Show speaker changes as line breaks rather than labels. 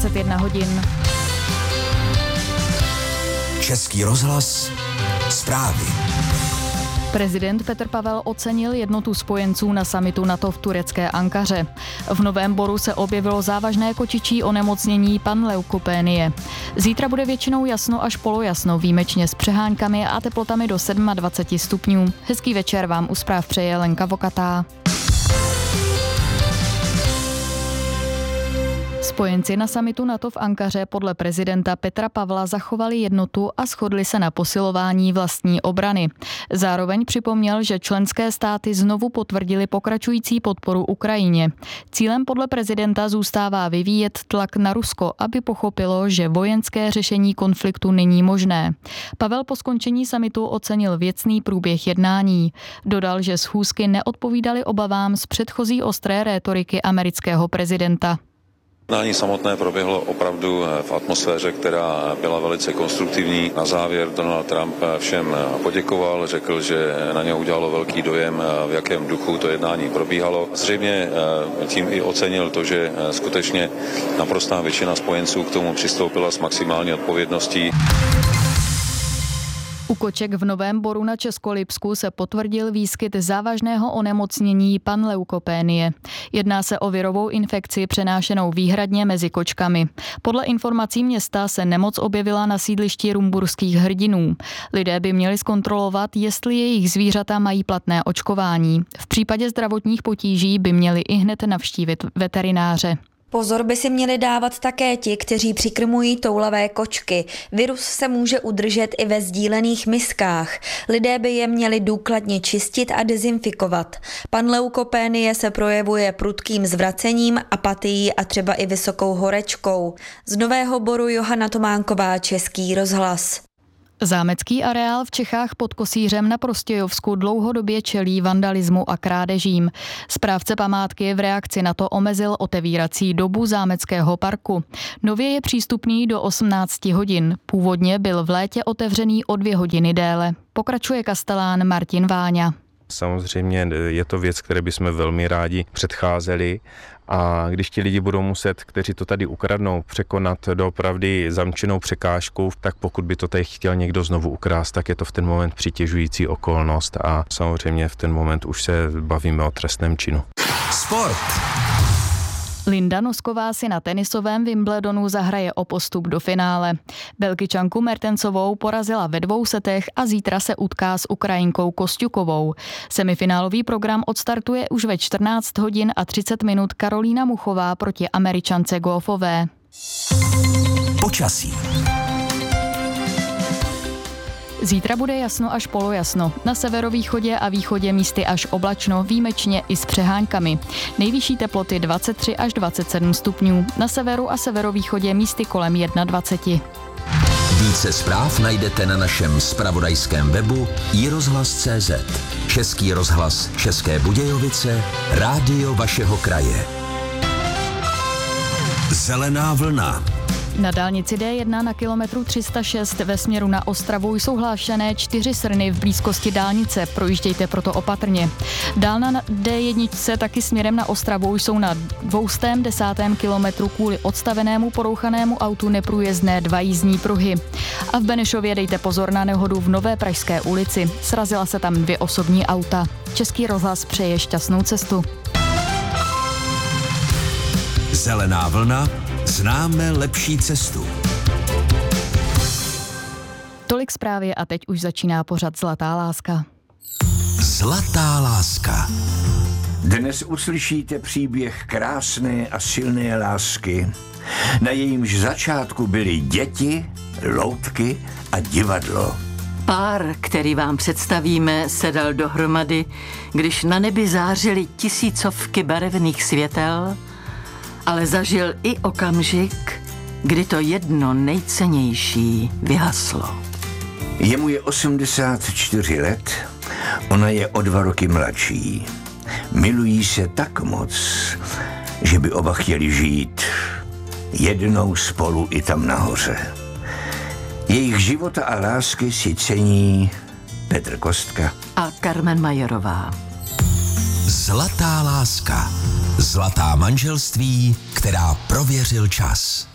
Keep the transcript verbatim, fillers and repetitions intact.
dvacet jedna hodin.
Český rozhlas, zprávy.
Prezident Petr Pavel ocenil jednotu spojenců na summitu NATO v turecké Ankaře. V Novém Boru se objevilo závažné kočičí onemocnění panleukopénie. Zítra bude většinou jasno až polojasno, výjimečně s přeháňkami a teplotami do dvacet sedm stupňů. Hezký večer vám u zpráv přeje Lenka Vokatá. Spojenci na summitu NATO v Ankaře podle prezidenta Petra Pavla zachovali jednotu a shodli se na posilování vlastní obrany. Zároveň připomněl, že členské státy znovu potvrdili pokračující podporu Ukrajině. Cílem podle prezidenta zůstává vyvíjet tlak na Rusko, aby pochopilo, že vojenské řešení konfliktu není možné. Pavel po skončení summitu ocenil věcný průběh jednání. Dodal, že schůzky neodpovídaly obavám z předchozí ostré rétoriky amerického prezidenta.
Jednání samotné proběhlo opravdu v atmosféře, která byla velice konstruktivní. Na závěr Donald Trump všem poděkoval, řekl, že na něj udělalo velký dojem, v jakém duchu to jednání probíhalo. Zřejmě tím i ocenil to, že skutečně naprostá většina spojenců k tomu přistoupila s maximální odpovědností.
U koček v Novém Boru na Českolipsku se potvrdil výskyt závažného onemocnění panleukopénie. Jedná se o virovou infekci přenášenou výhradně mezi kočkami. Podle informací města se nemoc objevila na sídlišti rumburských hrdinů. Lidé by měli zkontrolovat, jestli jejich zvířata mají platné očkování. V případě zdravotních potíží by měli ihned navštívit veterináře.
Pozor by si měli dávat také ti, kteří přikrmují toulavé kočky. Virus se může udržet i ve sdílených miskách. Lidé by je měli důkladně čistit a dezinfikovat. Panleukopénie se projevuje prudkým zvracením, apatií a třeba i vysokou horečkou. Z Nového Boru Johana Tománková, Český rozhlas.
Zámecký areál v Čechách pod Kosířem na Prostějovsku dlouhodobě čelí vandalismu a krádežím. Správce památky v reakci na to omezil otevírací dobu zámeckého parku. Nově je přístupný do osmnácti hodin. Původně byl v létě otevřený o dvě hodiny déle. Pokračuje kastelán Martin Váňa.
Samozřejmě je to věc, které bychom velmi rádi předcházeli, a když ti lidi budou muset, kteří to tady ukradnou, překonat doopravdy zamčenou překážkou, tak pokud by to tady chtěl někdo znovu ukrást, tak je to v ten moment přitěžující okolnost a samozřejmě v ten moment už se bavíme o trestném činu.
Sport.
Linda Nosková si na tenisovém Wimbledonu zahraje o postup do finále. Belgičanku Mertensovou porazila ve dvou setech a zítra se utká s Ukrajinkou Kosťukovou. Semifinálový program odstartuje už ve čtrnáct hodin a třicet minut Karolína Muchová proti Američance Goffové.
Počasí.
Zítra bude jasno až polojasno. Na severovýchodě a východě místy až oblačno, výjimečně i s přeháňkami. Nejvyšší teploty dvacet tři až dvacet sedm stupňů. Na severu a severovýchodě místy kolem dvacet jedna.
Více zpráv najdete na našem zpravodajském webu i rozhlas tečka cé zet. Český rozhlas České Budějovice, rádio vašeho kraje. Zelená vlna.
Na dálnici D jedna na kilometru tři sta šest ve směru na Ostravu jsou hlášené čtyři srny v blízkosti dálnice, projíždějte proto opatrně. Dál na D jedna taky směrem na Ostravu jsou na dvoustém desátém kilometru kvůli odstavenému porouchanému autu neprůjezdné dva jízdní pruhy. A v Benešově dejte pozor na nehodu v Nové Pražské ulici. Srazila se tam dvě osobní auta. Český rozhlas přeje šťastnou cestu.
Zelená vlna. Známe lepší cestu.
Tolik zprávy a teď už začíná pořad Zlatá láska.
Zlatá láska.
Dnes uslyšíte příběh krásné a silné lásky, na jejímž začátku byly děti, loutky a divadlo.
Pár, který vám představíme, se dal dohromady, když na nebi zářily tisícovky barevných světel, ale zažil i okamžik, kdy to jedno nejcennější vyhaslo.
Jemu je osmdesát čtyři let, ona je o dva roky mladší. Milují se tak moc, že by oba chtěli žít jednou spolu i tam nahoře. Jejich života a lásky si cení Petr Kostka
a Carmen Majerová.
Zlatá láska. Zlatá manželství, která prověřil čas.